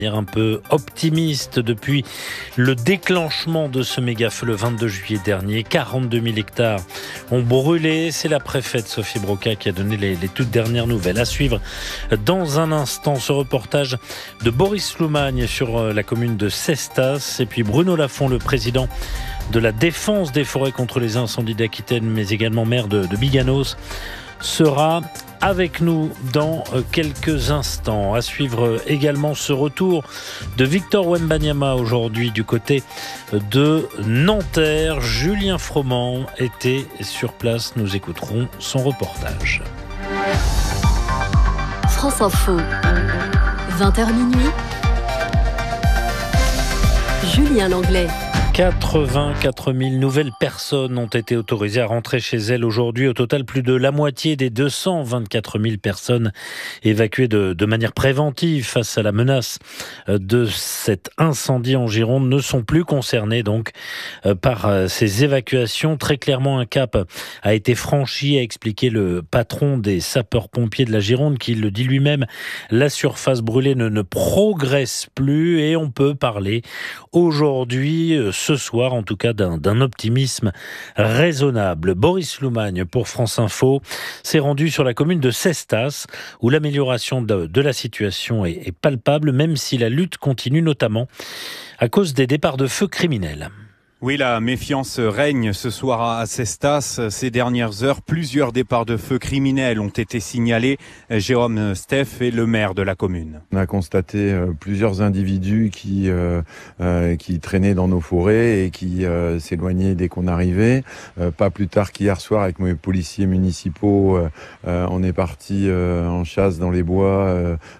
Un peu optimiste depuis le déclenchement de ce méga-feu le 22 juillet dernier. 42 000 hectares ont brûlé. C'est la préfète Sophie Broca qui a donné les toutes dernières nouvelles. À suivre dans un instant ce reportage de Boris Loumagne sur la commune de Cestas. Et puis Bruno Lafont, le président de la défense des forêts contre les incendies d'Aquitaine, mais également maire de Biganos, sera avec nous dans quelques instants. À suivre également ce retour de Victor Wembanyama aujourd'hui du côté de Nanterre. Julien Froment était sur place. Nous écouterons son reportage. France Info, 20h minuit. Julien Langlais. 84 000 nouvelles personnes ont été autorisées à rentrer chez elles aujourd'hui. Au total, plus de la moitié des 224 000 personnes évacuées de manière préventive face à la menace de cet incendie en Gironde ne sont plus concernées donc par ces évacuations. Très clairement, un cap a été franchi, a expliqué le patron des sapeurs-pompiers de la Gironde, qui le dit lui-même. La surface brûlée ne progresse plus et on peut parler aujourd'hui, ce soir en tout cas, d'un optimisme raisonnable. Boris Loumagne pour France Info s'est rendu sur la commune de Cestas où l'amélioration de la situation est palpable, même si la lutte continue, notamment à cause des départs de feu criminels. Oui, la méfiance règne ce soir à Cestas. Ces dernières heures, plusieurs départs de feu criminels ont été signalés. Jérôme Steff est le maire de la commune. On a constaté plusieurs individus qui traînaient dans nos forêts et qui s'éloignaient dès qu'on arrivait. Pas plus tard qu'hier soir, avec mes policiers municipaux, on est parti en chasse dans les bois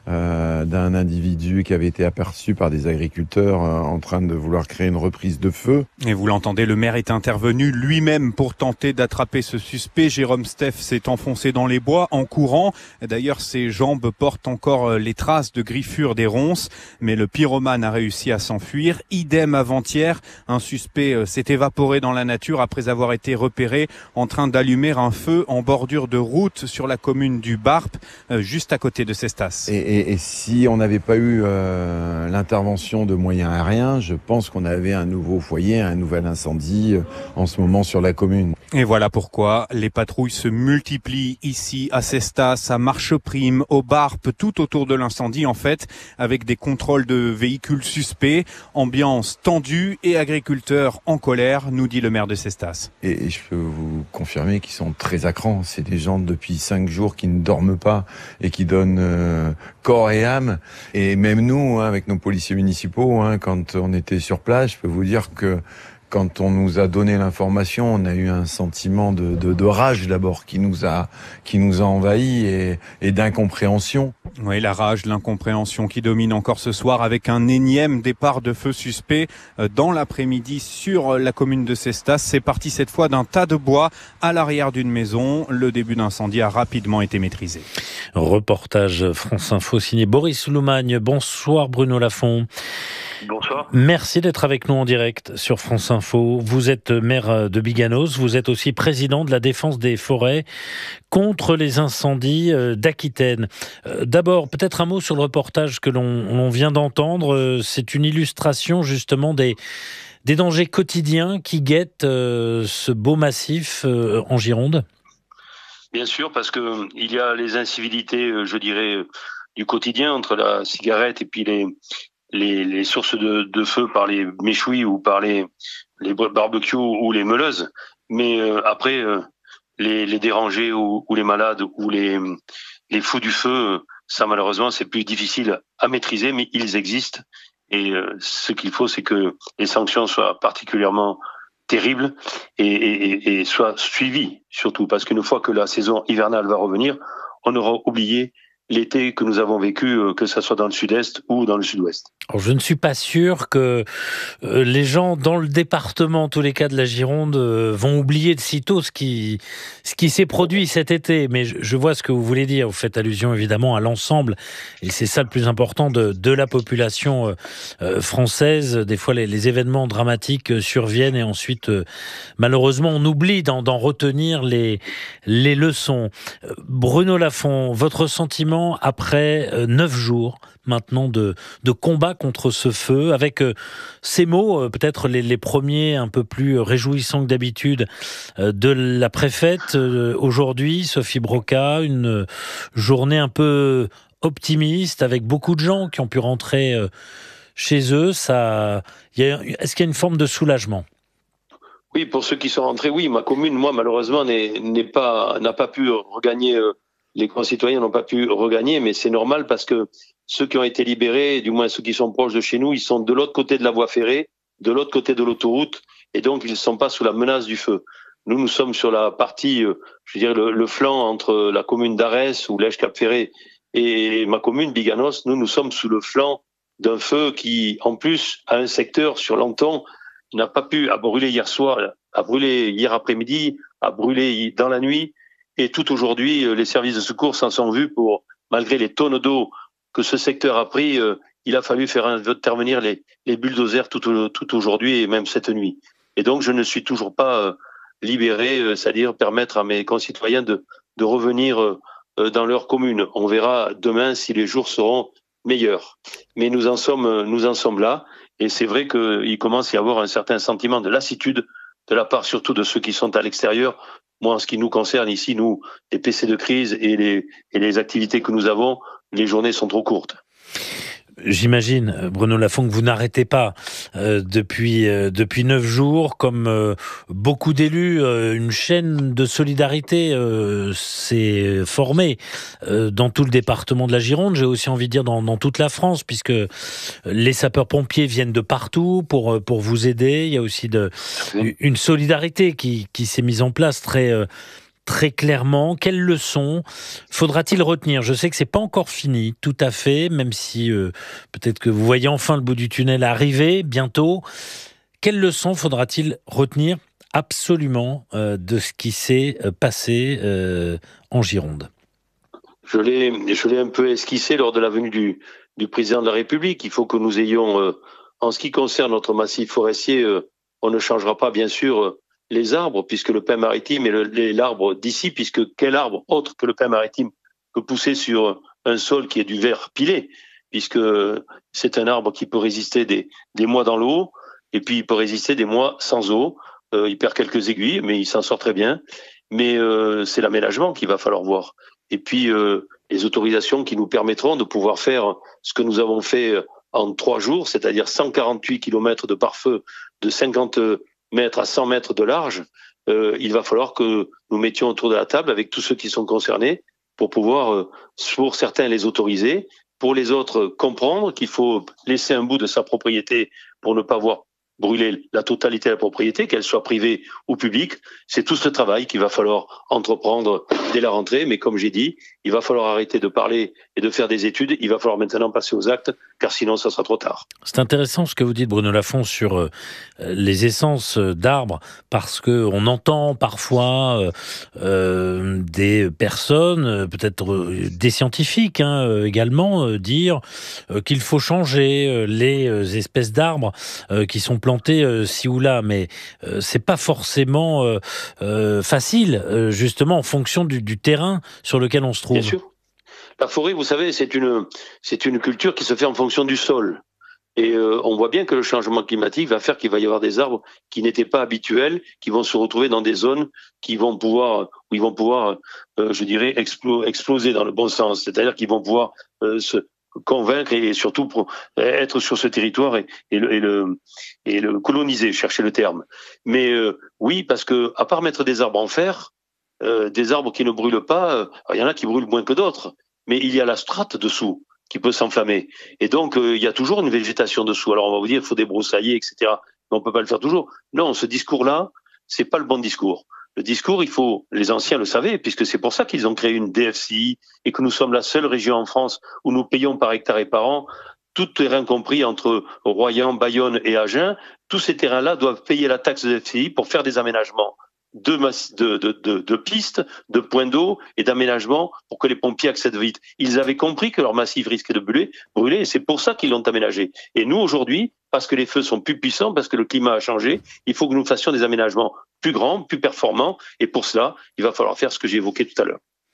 d'un individu qui avait été aperçu par des agriculteurs en train de vouloir créer une reprise de feu. Et vous l'entendez, le maire est intervenu lui-même pour tenter d'attraper ce suspect. Jérôme Steff s'est enfoncé dans les bois en courant. D'ailleurs, ses jambes portent encore les traces de griffures des ronces. Mais le pyromane a réussi à s'enfuir. Idem avant-hier, un suspect s'est évaporé dans la nature après avoir été repéré en train d'allumer un feu en bordure de route sur la commune du Barp, juste à côté de Cestas. Et si on n'avait pas eu l'intervention de moyens aériens, je pense qu'on avait un nouveau foyer, un nouvel incendie en ce moment sur la commune. Et voilà pourquoi les patrouilles se multiplient ici à Cestas, à Marcheprime, au Barp, tout autour de l'incendie en fait, avec des contrôles de véhicules suspects, ambiance tendue et agriculteurs en colère, nous dit le maire de Cestas. Et je peux vous confirmer qu'ils sont très à cran. C'est des gens depuis 5 jours qui ne dorment pas et qui donnent corps et âme. Et même nous, avec nos policiers municipaux, quand on était sur place, je peux vous dire que quand on nous a donné l'information, on a eu un sentiment de rage d'abord qui nous a envahis et d'incompréhension. Oui, la rage, l'incompréhension qui domine encore ce soir avec un énième départ de feu suspect dans l'après-midi sur la commune de Cestas. C'est parti cette fois d'un tas de bois à l'arrière d'une maison. Le début d'incendie a rapidement été maîtrisé. Reportage France Info signé Boris Loumagne. Bonsoir Bruno Lafont. Bonsoir. Merci d'être avec nous en direct sur France Info. Vous êtes maire de Biganos, vous êtes aussi président de la défense des forêts contre les incendies d'Aquitaine. D'abord, peut-être un mot sur le reportage que l'on vient d'entendre. C'est une illustration justement des dangers quotidiens qui guettent ce beau massif en Gironde. Bien sûr, parce que il y a les incivilités, je dirais, du quotidien entre la cigarette et puis les sources de feu par les méchouis ou par les barbecues ou les meuleuses. Mais après, les dérangés ou les malades ou les fous du feu, ça malheureusement c'est plus difficile à maîtriser, mais ils existent. Et ce qu'il faut, c'est que les sanctions soient particulièrement terribles et soient suivies, surtout parce qu'une fois que la saison hivernale va revenir, on aura oublié l'été que nous avons vécu, que ce soit dans le sud-est ou dans le sud-ouest. Alors, je ne suis pas sûr que les gens dans le département, en tous les cas de la Gironde, vont oublier de sitôt ce qui s'est produit cet été. Mais je vois ce que vous voulez dire. Vous faites allusion évidemment à l'ensemble. Et c'est ça le plus important de la population française. Des fois, les événements dramatiques surviennent et ensuite, malheureusement, on oublie d'en retenir les leçons. Bruno Lafont, votre sentiment bilan après 9 jours maintenant de combat contre ce feu, avec ces mots, peut-être les premiers un peu plus réjouissants que d'habitude, de la préfète aujourd'hui, Sophie Broca, une journée un peu optimiste, avec beaucoup de gens qui ont pu rentrer chez eux. Est-ce qu'il y a une forme de soulagement ? Oui, pour ceux qui sont rentrés, oui. Ma commune, moi, malheureusement, n'a pas pu regagner. Les concitoyens n'ont pas pu regagner, mais c'est normal parce que ceux qui ont été libérés, du moins ceux qui sont proches de chez nous, ils sont de l'autre côté de la voie ferrée, de l'autre côté de l'autoroute, et donc ils ne sont pas sous la menace du feu. Nous sommes sur la partie, je veux dire, le flanc entre la commune d'Arès ou Lège-Cap-Ferré et ma commune, Biganos. Nous sommes sous le flanc d'un feu qui, en plus, a un secteur sur Lenton, n'a pas pu, a brûlé hier soir, a brûlé hier après-midi, a brûlé dans la nuit, et tout aujourd'hui, les services de secours s'en sont vus pour, malgré les tonnes d'eau que ce secteur a pris, il a fallu faire intervenir les bulldozers tout aujourd'hui et même cette nuit. Et donc, je ne suis toujours pas libéré, c'est-à-dire permettre à mes concitoyens de revenir dans leur commune. On verra demain si les jours seront meilleurs. Mais nous en sommes là. Et c'est vrai qu'il commence à y avoir un certain sentiment de lassitude de la part surtout de ceux qui sont à l'extérieur. Moi, en ce qui nous concerne ici, nous, les PC de crise et les activités que nous avons, les journées sont trop courtes. J'imagine, Bruno Lafont, que vous n'arrêtez pas depuis 9 jours, comme beaucoup d'élus. Une chaîne de solidarité s'est formée dans tout le département de la Gironde. J'ai aussi envie de dire dans toute la France, puisque les sapeurs-pompiers viennent de partout pour vous aider. Il y a aussi une solidarité qui s'est mise en place très clairement. Quelles leçons faudra-t-il retenir ? Je sais que c'est pas encore fini, tout à fait, même si peut-être que vous voyez enfin le bout du tunnel arriver bientôt. Quelles leçons faudra-t-il retenir absolument de ce qui s'est passé en Gironde ? Je l'ai un peu esquissé lors de la venue du président de la République. Il faut que nous ayons, en ce qui concerne notre massif forestier, on ne changera pas bien sûr les arbres, puisque le pin maritime est l'arbre d'ici, puisque quel arbre autre que le pin maritime peut pousser sur un sol qui est du verre pilé, puisque c'est un arbre qui peut résister des mois dans l'eau, et puis il peut résister des mois sans eau. Il perd quelques aiguilles, mais il s'en sort très bien. Mais c'est l'aménagement qu'il va falloir voir. Et puis les autorisations qui nous permettront de pouvoir faire ce que nous avons fait en 3 jours, c'est-à-dire 148 km de pare-feu de 50 mètres à 100 mètres de large. Il va falloir que nous mettions autour de la table avec tous ceux qui sont concernés pour pouvoir, pour certains, les autoriser, pour les autres, comprendre qu'il faut laisser un bout de sa propriété pour ne pas voir brûler la totalité de la propriété, qu'elle soit privée ou publique. C'est tout ce travail qu'il va falloir entreprendre dès la rentrée. Mais comme j'ai dit, il va falloir arrêter de parler et de faire des études. Il va falloir maintenant passer aux actes, car sinon, ça sera trop tard. C'est intéressant ce que vous dites, Bruno Lafont, sur les essences d'arbres, parce que on entend parfois des personnes, peut-être des scientifiques également, dire qu'il faut changer les espèces d'arbres qui sont plantés ci ou là, mais c'est pas forcément facile, justement en fonction du terrain sur lequel on se trouve. Bien sûr. La forêt, vous savez, c'est une culture qui se fait en fonction du sol. Et on voit bien que le changement climatique va faire qu'il va y avoir des arbres qui n'étaient pas habituels, qui vont se retrouver dans des zones où ils vont pouvoir, je dirais, exploser dans le bon sens. C'est-à-dire qu'ils vont pouvoir se convaincre et surtout pour être sur ce territoire et le coloniser, chercher le terme. Mais oui, parce que à part mettre des arbres en fer, des arbres qui ne brûlent pas, il y en a qui brûlent moins que d'autres, mais il y a la strate dessous qui peut s'enflammer. Et donc, il y a toujours une végétation dessous. Alors, on va vous dire, il faut débroussailler, etc. Mais on peut pas le faire toujours. Non, ce discours-là, c'est pas le bon discours. Le discours, les anciens le savaient, puisque c'est pour ça qu'ils ont créé une DFCI et que nous sommes la seule région en France où nous payons par hectare et par an, tout terrain compris entre Royan, Bayonne et Agen. Tous ces terrains-là doivent payer la taxe de DFCI pour faire des aménagements de pistes, de points d'eau et d'aménagements pour que les pompiers accèdent vite. Ils avaient compris que leur massif risquait de brûler et c'est pour ça qu'ils l'ont aménagé. Et nous, aujourd'hui, parce que les feux sont plus puissants, parce que le climat a changé, il faut que nous fassions des aménagements plus grands, plus performants. Et pour cela, il va falloir faire ce que j'ai évoqué tout à l'heure.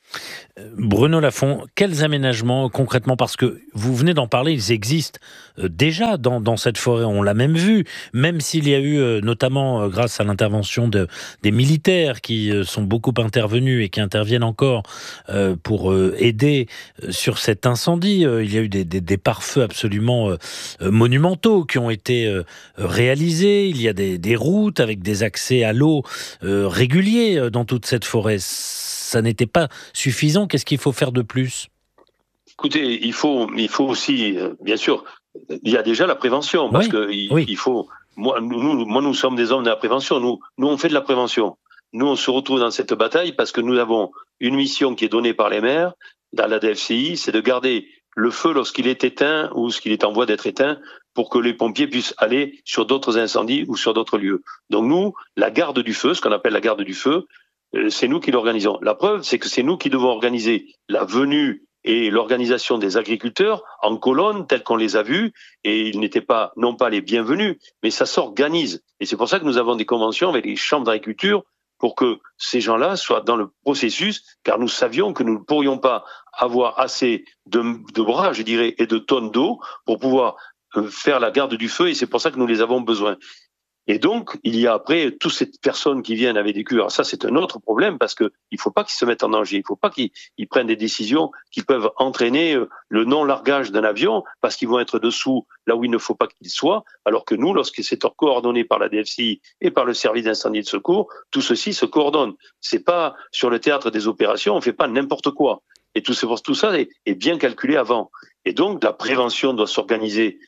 Bruno Lafont, quels aménagements concrètement, parce que vous venez d'en parler, ils existent déjà dans cette forêt, on l'a même vu, même s'il y a eu, notamment grâce à l'intervention des militaires qui sont beaucoup intervenus et qui interviennent encore pour aider sur cet incendie. Il y a eu des pare-feux absolument monumentaux qui ont été réalisés, il y a des routes avec des accès à l'eau réguliers dans toute cette forêt. Ça n'était pas suffisant. Qu'est-ce qu'il faut faire de plus ? Écoutez, il faut aussi, bien sûr, il y a déjà la prévention, parce que il faut. Moi, nous sommes des hommes de la prévention. Nous, on fait de la prévention. Nous, on se retrouve dans cette bataille parce que nous avons une mission qui est donnée par les maires dans la DFCI, c'est de garder le feu lorsqu'il est éteint ou lorsqu'il est en voie d'être éteint, pour que les pompiers puissent aller sur d'autres incendies ou sur d'autres lieux. Donc nous, la garde du feu, ce qu'on appelle la garde du feu, c'est nous qui l'organisons. La preuve, c'est que c'est nous qui devons organiser la venue et l'organisation des agriculteurs en colonne, tels qu'on les a vus, et ils n'étaient pas, non pas les bienvenus, mais ça s'organise. Et c'est pour ça que nous avons des conventions avec les chambres d'agriculture pour que ces gens-là soient dans le processus, car nous savions que nous ne pourrions pas avoir assez de bras, je dirais, et de tonnes d'eau pour pouvoir faire la garde du feu, et c'est pour ça que nous les avons besoin. Et donc, il y a après toutes ces personnes qui viennent avec des cures. Alors ça, c'est un autre problème parce que il faut pas qu'ils se mettent en danger. Il faut pas qu'ils prennent des décisions qui peuvent entraîner le non-largage d'un avion parce qu'ils vont être dessous là où il ne faut pas qu'ils soient. Alors que nous, lorsque c'est coordonné par la DFCI et par le service d'incendie et de secours, tout ceci se coordonne. C'est pas sur le théâtre des opérations, on fait pas n'importe quoi. Et tout ça est bien calculé avant. Et donc, la prévention doit s'organiser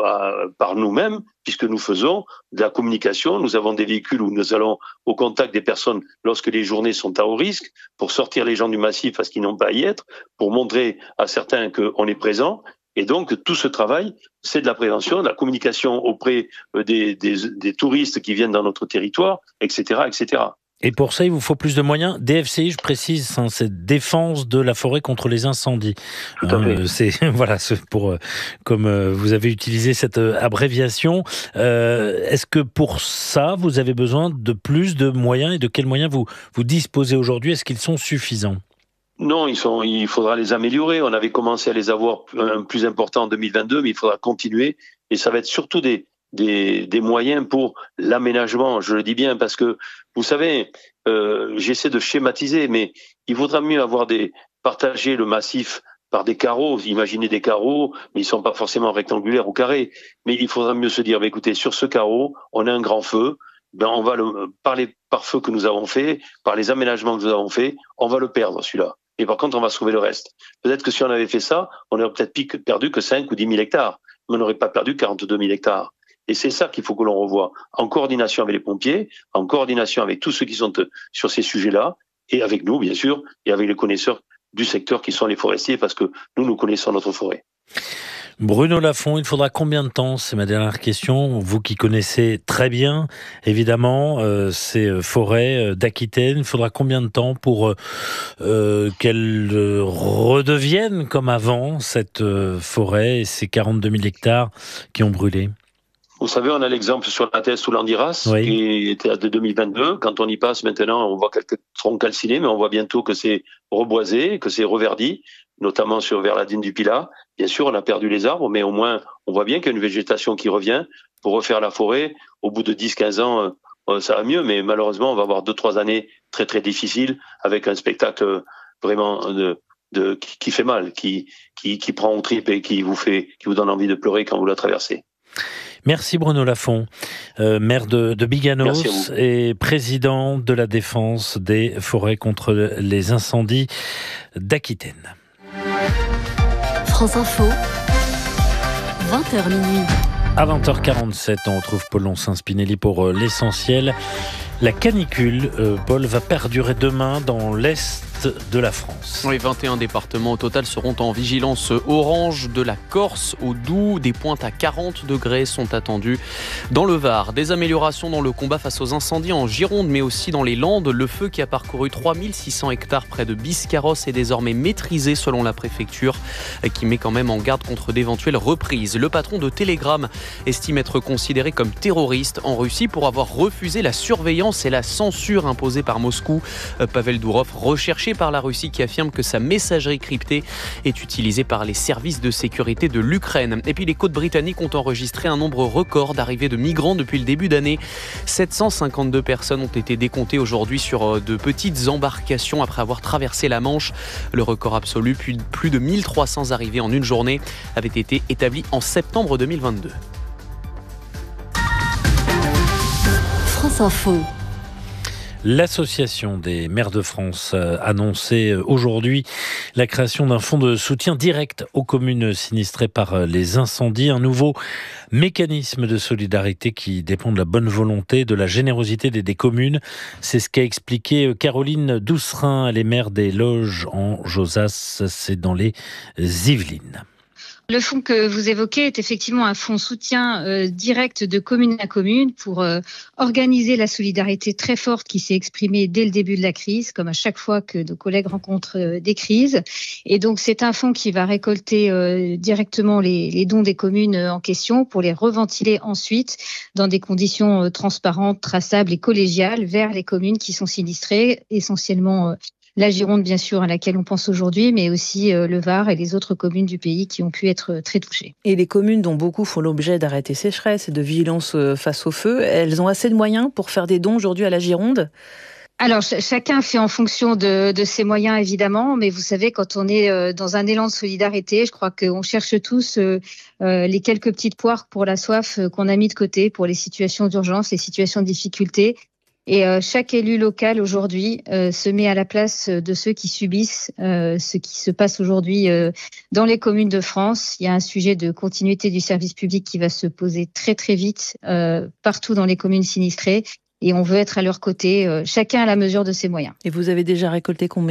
par nous-mêmes, puisque nous faisons de la communication. Nous avons des véhicules où nous allons au contact des personnes lorsque les journées sont à haut risque, pour sortir les gens du massif parce qu'ils n'ont pas à y être, pour montrer à certains qu'on est présent. Et donc, tout ce travail, c'est de la prévention, de la communication auprès des touristes qui viennent dans notre territoire, etc., etc. Et pour ça, il vous faut plus de moyens. DFCI, je précise, c'est défense de la forêt contre les incendies. Tout à fait. C'est pour comme vous avez utilisé cette abréviation. Est-ce que pour ça, vous avez besoin de plus de moyens et de quels moyens vous disposez aujourd'hui ? Est-ce qu'ils sont suffisants ? Non, il faudra les améliorer. On avait commencé à les avoir un plus important en 2022, mais il faudra continuer. Et ça va être surtout des moyens pour l'aménagement, je le dis bien, parce que, vous savez, j'essaie de schématiser, mais il vaudra mieux partager le massif par des carreaux. Imaginez des carreaux, mais ils ne sont pas forcément rectangulaires ou carrés. Mais il faudra mieux se dire, écoutez, sur ce carreau, on a un grand feu, on va par les pare-feux que nous avons fait, par les aménagements que nous avons fait, on va le perdre, celui-là. Et par contre, on va sauver le reste. Peut-être que si on avait fait ça, on n'aurait peut-être perdu que 5 ou 10 000 hectares, mais on n'aurait pas perdu 42 000 hectares. Et c'est ça qu'il faut que l'on revoie, en coordination avec les pompiers, en coordination avec tous ceux qui sont sur ces sujets-là, et avec nous, bien sûr, et avec les connaisseurs du secteur qui sont les forestiers, parce que nous connaissons notre forêt. Bruno Lafont, il faudra combien de temps ? C'est ma dernière question. Vous qui connaissez très bien, évidemment, ces forêts d'Aquitaine, il faudra combien de temps pour qu'elles redeviennent comme avant, cette forêt et ces 42 000 hectares qui ont brûlé ? Vous savez, on a l'exemple sur la Thèse ou l'Andiras, qui était de 2022. Quand on y passe maintenant, on voit quelques troncs calcinés, mais on voit bientôt que c'est reboisé, que c'est reverdi, notamment vers la dune du Pilat. Bien sûr, on a perdu les arbres, mais au moins, on voit bien qu'il y a une végétation qui revient pour refaire la forêt. Au bout de 10-15 ans, ça va mieux, mais malheureusement, on va avoir 2-3 années très, très difficiles avec un spectacle vraiment qui fait mal, qui prend aux tripes et qui vous donne envie de pleurer quand vous la traversez. Merci Bruno Lafont, maire de Biganos et président de la défense des forêts contre les incendies d'Aquitaine. France Info, 20h minuit. À 20h47, on retrouve Paul Saint-Spinelli pour l'essentiel. La canicule, Paul, va perdurer demain dans l'Est de la France. Les 21 départements au total seront en vigilance orange, de la Corse au Doubs. Des pointes à 40 degrés sont attendues dans le Var. Des améliorations dans le combat face aux incendies en Gironde, mais aussi dans les Landes. Le feu qui a parcouru 3600 hectares près de Biscarrosse est désormais maîtrisé selon la préfecture, qui met quand même en garde contre d'éventuelles reprises. Le patron de Telegram estime être considéré comme terroriste en Russie pour avoir refusé la surveillance et la censure imposée par Moscou. Pavel Dourov, recherché touché par la Russie qui affirme que sa messagerie cryptée est utilisée par les services de sécurité de l'Ukraine. Et puis les côtes britanniques ont enregistré un nombre record d'arrivées de migrants depuis le début d'année. 752 personnes ont été décomptées aujourd'hui sur de petites embarcations après avoir traversé la Manche. Le record absolu, plus de 1300 arrivées en une journée, avait été établi en septembre 2022. France Info. L'Association des maires de France a annoncé aujourd'hui la création d'un fonds de soutien direct aux communes sinistrées par les incendies. Un nouveau mécanisme de solidarité qui dépend de la bonne volonté, de la générosité des communes. C'est ce qu'a expliqué Caroline Doucerin, elle est maire des Loges en Josas, c'est dans les Yvelines. Le fonds que vous évoquez est effectivement un fonds soutien direct de commune à commune pour organiser la solidarité très forte qui s'est exprimée dès le début de la crise, comme à chaque fois que nos collègues rencontrent des crises. Et donc c'est un fonds qui va récolter directement les dons des communes en question pour les reventiler ensuite dans des conditions transparentes, traçables et collégiales vers les communes qui sont sinistrées, essentiellement la Gironde, bien sûr, à laquelle on pense aujourd'hui, mais aussi le Var et les autres communes du pays qui ont pu être très touchées. Et les communes dont beaucoup font l'objet d'arrêtés sécheresse et de vigilance face au feu, elles ont assez de moyens pour faire des dons aujourd'hui à la Gironde ? Alors, chacun fait en fonction de ses moyens, évidemment, mais vous savez, quand on est dans un élan de solidarité, je crois qu'on cherche tous les quelques petites poires pour la soif qu'on a mis de côté pour les situations d'urgence, les situations de difficulté. Et chaque élu local aujourd'hui se met à la place de ceux qui subissent ce qui se passe aujourd'hui dans les communes de France. Il y a un sujet de continuité du service public qui va se poser très très vite partout dans les communes sinistrées. Et on veut être à leur côté, chacun à la mesure de ses moyens. Et vous avez déjà récolté combien ?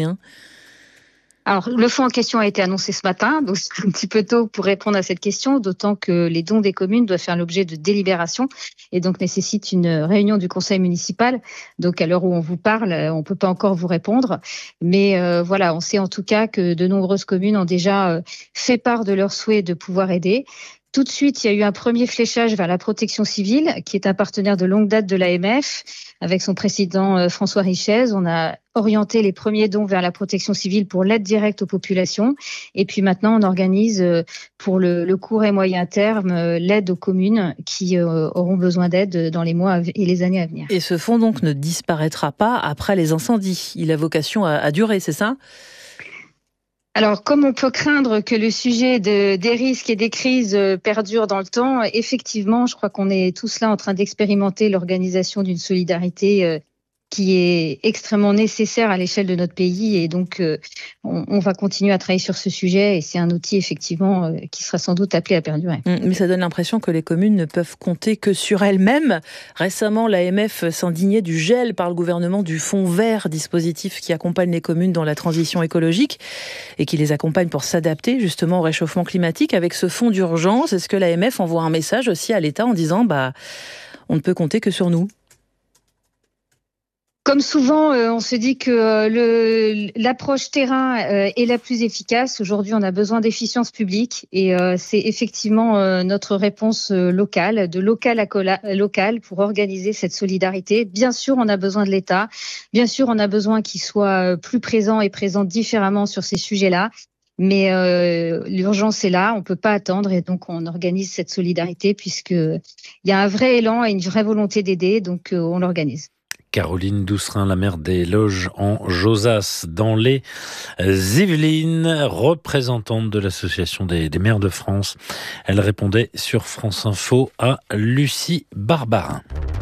Alors, le fonds en question a été annoncé ce matin, donc c'est un petit peu tôt pour répondre à cette question, d'autant que les dons des communes doivent faire l'objet de délibération et donc nécessitent une réunion du conseil municipal. Donc, à l'heure où on vous parle, on ne peut pas encore vous répondre. Mais voilà, on sait en tout cas que de nombreuses communes ont déjà fait part de leur souhait de pouvoir aider. Tout de suite, il y a eu un premier fléchage vers la protection civile, qui est un partenaire de longue date de l'AMF. Avec son président François Richez, on a orienté les premiers dons vers la protection civile pour l'aide directe aux populations. Et puis maintenant, on organise pour le court et moyen terme l'aide aux communes qui auront besoin d'aide dans les mois et les années à venir. Et ce fonds donc ne disparaîtra pas après les incendies. Il a vocation à durer, c'est ça ? Alors, comme on peut craindre que le sujet des risques et des crises perdure dans le temps, effectivement, je crois qu'on est tous là en train d'expérimenter l'organisation d'une solidarité qui est extrêmement nécessaire à l'échelle de notre pays. Et donc, on va continuer à travailler sur ce sujet. Et c'est un outil, effectivement, qui sera sans doute appelé à perdurer. Mais ça donne l'impression que les communes ne peuvent compter que sur elles-mêmes. Récemment, l'AMF s'indignait du gel par le gouvernement du Fonds vert, dispositif qui accompagne les communes dans la transition écologique et qui les accompagne pour s'adapter justement au réchauffement climatique. Avec ce fonds d'urgence, est-ce que l'AMF envoie un message aussi à l'État en disant on ne peut compter que sur nous ? Comme souvent, on se dit que l'approche terrain est la plus efficace. Aujourd'hui, on a besoin d'efficience publique et c'est effectivement notre réponse locale, de local à local pour organiser cette solidarité. Bien sûr, on a besoin de l'État. Bien sûr, on a besoin qu'il soit plus présent et présent différemment sur ces sujets-là. Mais l'urgence est là, on peut pas attendre et donc on organise cette solidarité puisqu'il y a un vrai élan et une vraie volonté d'aider, donc on l'organise. Caroline Doucerin, la maire des Loges en Josas, dans les Yvelines, représentante de l'Association des maires de France. Elle répondait sur France Info à Lucie Barbarin.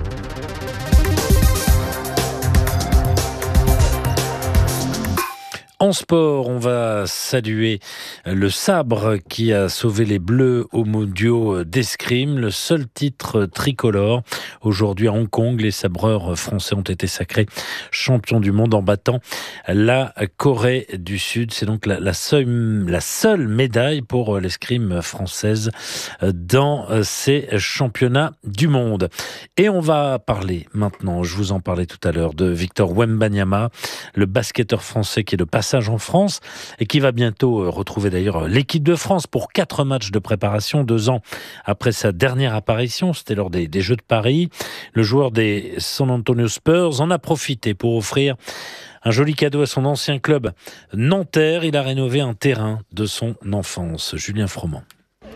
En sport, on va saluer le sabre qui a sauvé les Bleus au mondiaux d'escrime, le seul titre tricolore. Aujourd'hui à Hong Kong, les sabreurs français ont été sacrés champions du monde en battant la Corée du Sud. C'est donc la seule médaille pour l'escrime française dans ces championnats du monde. Et on va parler maintenant, je vous en parlais tout à l'heure, de Victor Wembanyama, le basketteur français qui est de passage en France et qui va bientôt retrouver d'ailleurs l'équipe de France pour 4 matchs de préparation 2 ans après sa dernière apparition. C'était lors des Jeux de Paris. Le joueur des San Antonio Spurs en a profité pour offrir Un joli cadeau à son ancien club Nanterre. Il a rénové un terrain de son enfance. Julien Froment.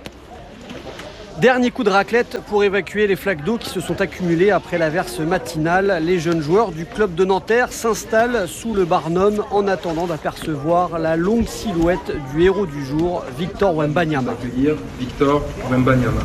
Dernier coup de raclette pour évacuer les flaques d'eau qui se sont accumulées après l'averse matinale. Les jeunes joueurs du club de Nanterre s'installent sous le Barnum en attendant d'apercevoir la longue silhouette du héros du jour, Victor Wembanyama. Victor Wembanyama.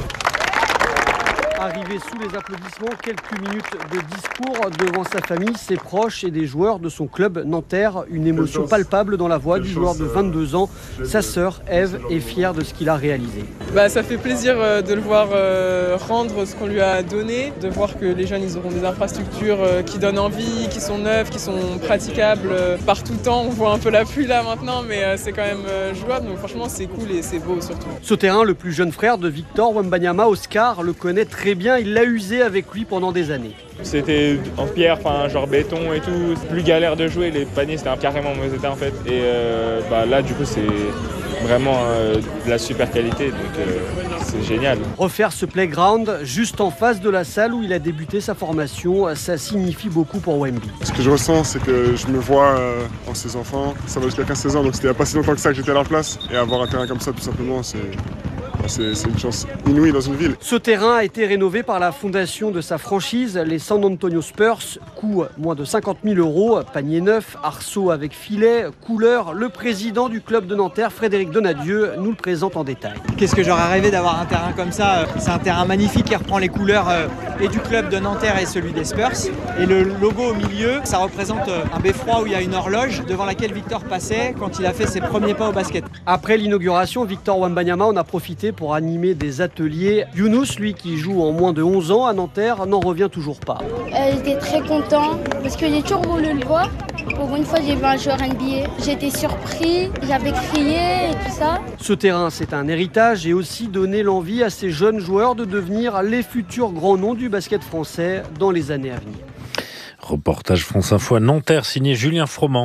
Arrivé sous les applaudissements, quelques minutes de discours devant sa famille, ses proches et des joueurs de son club Nanterre. Une émotion palpable dans la voix du joueur de 22 ans. Sa sœur, Eve, est fière de ce qu'il a réalisé. Ça fait plaisir de le voir rendre ce qu'on lui a donné, de voir que les jeunes ils auront des infrastructures qui donnent envie, qui sont neuves, qui sont praticables par tout temps. On voit un peu la pluie là maintenant, mais c'est quand même jouable. Donc franchement, c'est cool et c'est beau surtout. Ce terrain, le plus jeune frère de Victor Wembanyama, Oscar, le connaît très bien. Il l'a usé avec lui pendant des années. C'était en pierre, genre béton et tout. C'est plus galère de jouer, les paniers c'était carrément mauvais état en fait. Et là du coup c'est vraiment de la super qualité, donc c'est génial. Refaire ce playground juste en face de la salle où il a débuté sa formation, ça signifie beaucoup pour Wemby. Ce que je ressens, c'est que je me vois en ses enfants. Ça va jusqu'à 15-16 ans, donc c'était il n'y a pas si longtemps que ça que j'étais à leur place. Et avoir un terrain comme ça, tout simplement, c'est une chance inouïe dans une ville. Ce terrain a été rénové par la fondation de sa franchise, les San Antonio Spurs. Coût moins de 50 000 €, panier neuf, arceau avec filet, couleur. Le président du club de Nanterre, Frédéric Donadieu, nous le présente en détail. Qu'est-ce que j'aurais rêvé d'avoir un terrain comme ça. C'est un terrain magnifique qui reprend les couleurs et du club de Nanterre et celui des Spurs. Et le logo au milieu, ça représente un beffroi où il y a une horloge devant laquelle Victor passait quand il a fait ses premiers pas au basket. Après l'inauguration, Victor Wembanyama en a profité pour animer des ateliers. Younous, lui qui joue en moins de 11 ans à Nanterre, n'en revient toujours pas. J'étais très content parce que j'ai toujours voulu le voir. Pour une fois, j'ai vu un joueur NBA. J'étais surpris, j'avais crié et tout ça. Ce terrain, c'est un héritage et aussi donner l'envie à ces jeunes joueurs de devenir les futurs grands noms du basket français dans les années à venir. Reportage France Info à Nanterre, signé Julien Froment.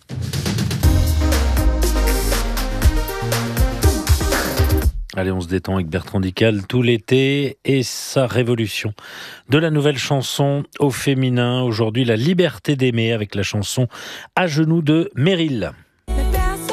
Allez, on se détend avec Bertrand Dical tout l'été et sa révolution de la nouvelle chanson au féminin. Aujourd'hui, la liberté d'aimer avec la chanson À genoux de Meryl.